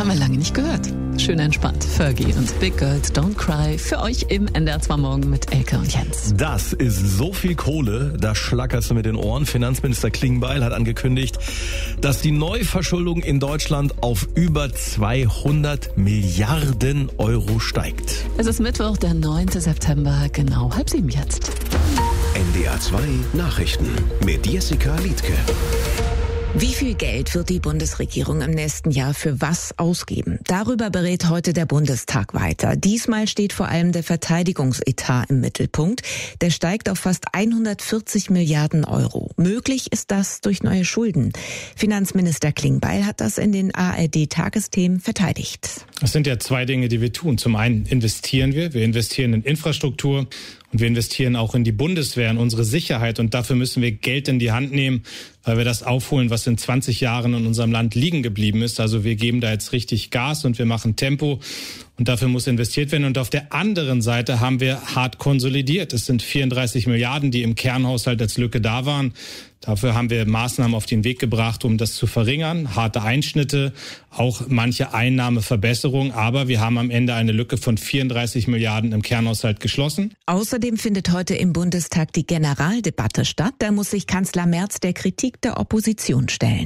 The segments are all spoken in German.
Haben wir lange nicht gehört. Schön entspannt. Fergie und Big Girls Don't Cry für euch im NDR 2 Morgen mit Elke und Jens. Das ist so viel Kohle, da schlackerst du mit den Ohren. Finanzminister Klingbeil hat angekündigt, dass die Neuverschuldung in Deutschland auf über 200 Milliarden Euro steigt. Es ist Mittwoch, der 9. September, genau 6:30 jetzt. NDR 2 Nachrichten mit Jessica Liedtke. Wie viel Geld wird die Bundesregierung im nächsten Jahr für was ausgeben? Darüber berät heute der Bundestag weiter. Diesmal steht vor allem der Verteidigungsetat im Mittelpunkt. Der steigt auf fast 140 Milliarden Euro. Möglich ist das durch neue Schulden. Finanzminister Klingbeil hat das in den ARD-Tagesthemen verteidigt. Es sind ja zwei Dinge, die wir tun. Zum einen investieren wir. Wir investieren in Infrastruktur. Und wir investieren auch in die Bundeswehr, in unsere Sicherheit. Und dafür müssen wir Geld in die Hand nehmen, weil wir das aufholen, was in 20 Jahren in unserem Land liegen geblieben ist. Also wir geben da jetzt richtig Gas und wir machen Tempo. Und dafür muss investiert werden. Und auf der anderen Seite haben wir hart konsolidiert. Es sind 34 Milliarden, die im Kernhaushalt als Lücke da waren. Dafür haben wir Maßnahmen auf den Weg gebracht, um das zu verringern. Harte Einschnitte, auch manche Einnahmeverbesserungen. Aber wir haben am Ende eine Lücke von 34 Milliarden im Kernhaushalt geschlossen. Außerdem findet heute im Bundestag die Generaldebatte statt. Da muss sich Kanzler Merz der Kritik der Opposition stellen.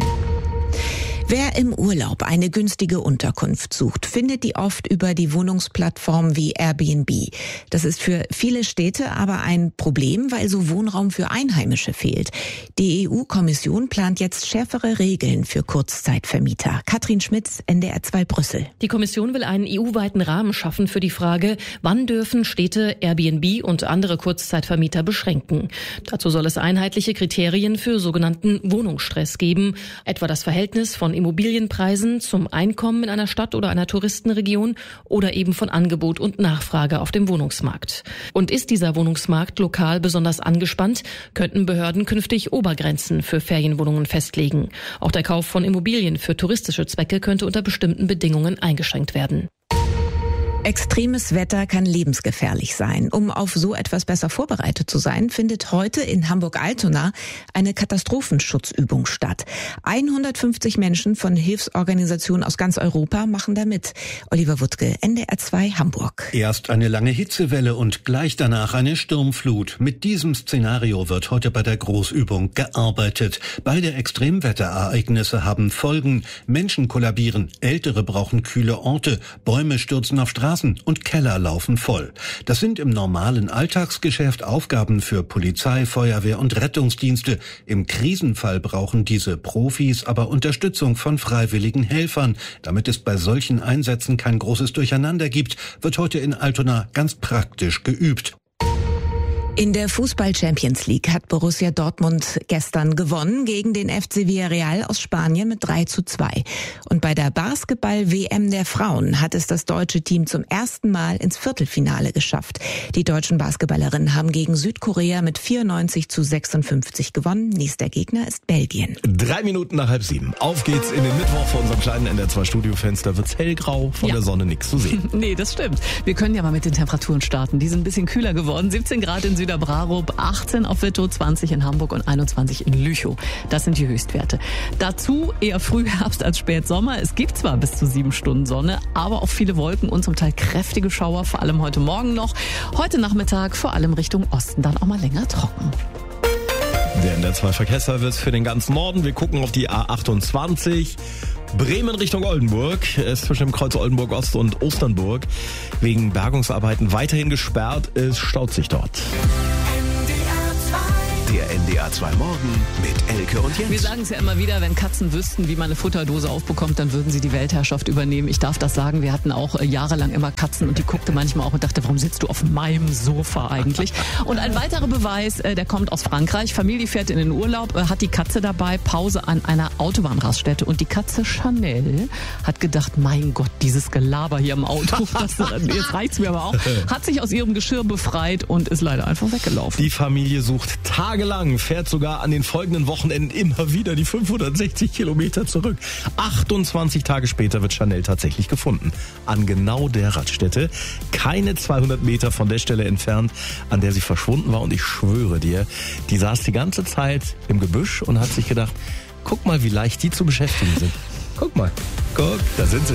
Wer im Urlaub eine günstige Unterkunft sucht, findet die oft über die Wohnungsplattformen wie Airbnb. Das ist für viele Städte aber ein Problem, weil so Wohnraum für Einheimische fehlt. Die EU-Kommission plant jetzt schärfere Regeln für Kurzzeitvermieter. Katrin Schmitz, NDR 2 Brüssel. Die Kommission will einen EU-weiten Rahmen schaffen für die Frage, wann dürfen Städte Airbnb und andere Kurzzeitvermieter beschränken. Dazu soll es einheitliche Kriterien für sogenannten Wohnungsstress geben, etwa das Verhältnis von Immobilienpreisen zum Einkommen in einer Stadt oder einer Touristenregion oder eben von Angebot und Nachfrage auf dem Wohnungsmarkt. Und ist dieser Wohnungsmarkt lokal besonders angespannt, könnten Behörden künftig Obergrenzen für Ferienwohnungen festlegen. Auch der Kauf von Immobilien für touristische Zwecke könnte unter bestimmten Bedingungen eingeschränkt werden. Extremes Wetter kann lebensgefährlich sein. Um auf so etwas besser vorbereitet zu sein, findet heute in Hamburg-Altona eine Katastrophenschutzübung statt. 150 Menschen von Hilfsorganisationen aus ganz Europa machen da mit. Oliver Wuttke, NDR 2 Hamburg. Erst eine lange Hitzewelle und gleich danach eine Sturmflut. Mit diesem Szenario wird heute bei der Großübung gearbeitet. Beide Extremwetterereignisse haben Folgen. Menschen kollabieren, Ältere brauchen kühle Orte, Bäume stürzen auf Straßen und Keller laufen voll. Das sind im normalen Alltagsgeschäft Aufgaben für Polizei, Feuerwehr und Rettungsdienste. Im Krisenfall brauchen diese Profis aber Unterstützung von freiwilligen Helfern. Damit es bei solchen Einsätzen kein großes Durcheinander gibt, wird heute in Altona ganz praktisch geübt. In der Fußball-Champions League hat Borussia Dortmund gestern gewonnen gegen den FC Villarreal aus Spanien mit 3:2. Und bei der Basketball-WM der Frauen hat es das deutsche Team zum ersten Mal ins Viertelfinale geschafft. Die deutschen Basketballerinnen haben gegen Südkorea mit 94:56 gewonnen. Nächster Gegner ist Belgien. 3 Minuten nach 6:30. Auf geht's in den Mittwoch vor unserem kleinen NDR 2 Studiofenster. Wird's hellgrau, von der Sonne nichts zu sehen. Nee, das stimmt. Wir können ja mal mit den Temperaturen starten. Die sind ein bisschen kühler geworden. 17 Grad in Süderbrarup, 18 auf Wittow, 20 in Hamburg und 21 in Lüchow. Das sind die Höchstwerte. Dazu eher Frühherbst als Spätsommer. Es gibt zwar bis zu 7 Stunden Sonne, aber auch viele Wolken und zum Teil kräftige Schauer, vor allem heute Morgen noch. Heute Nachmittag vor allem Richtung Osten dann auch mal länger trocken. Der NDR 2 Verkehrsservice für den ganzen Norden. Wir gucken auf die A28. Bremen Richtung Oldenburg. Es ist zwischen dem Kreuz Oldenburg Ost und Osternburg wegen Bergungsarbeiten weiterhin gesperrt. Es staut sich dort. Der NDR 2 Morgen mit Elke und Jens. Wir sagen es ja immer wieder, wenn Katzen wüssten, wie man eine Futterdose aufbekommt, dann würden sie die Weltherrschaft übernehmen. Ich darf das sagen, wir hatten auch jahrelang immer Katzen und die guckte manchmal auch und dachte, warum sitzt du auf meinem Sofa eigentlich? Und ein weiterer Beweis, der kommt aus Frankreich. Familie fährt in den Urlaub, hat die Katze dabei, Pause an einer Autobahnraststätte und die Katze Chanel hat gedacht, mein Gott, dieses Gelaber hier im Auto, jetzt reicht's mir aber auch, hat sich aus ihrem Geschirr befreit und ist leider einfach weggelaufen. Die Familie sucht tagelang, fährt sogar an den folgenden Wochenenden immer wieder die 560 Kilometer zurück. 28 Tage später wird Chanel tatsächlich gefunden. An genau der Raststätte. Keine 200 Meter von der Stelle entfernt, an der sie verschwunden war. Und ich schwöre dir, die saß die ganze Zeit im Gebüsch und hat sich gedacht, guck mal, wie leicht die zu beschäftigen sind. Guck mal, da sind sie.